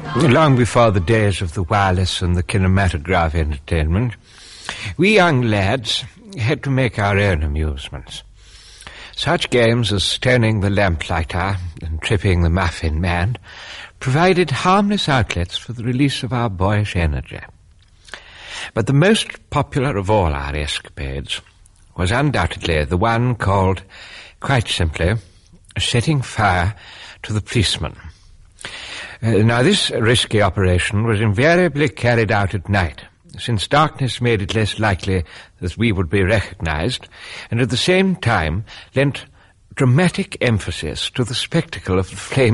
Long before the days of the wireless and the kinematograph entertainment, we young lads had to make our own amusements. Such games as turning the lamplighter and tripping the muffin man provided harmless outlets for the release of our boyish energy. But the most popular of all our escapades was undoubtedly the one called, quite simply, setting fire to the policeman. Now, this risky operation was invariably carried out at night, since darkness made it less likely that we would be recognized, and at the same time lent dramatic emphasis to the spectacle of the flaming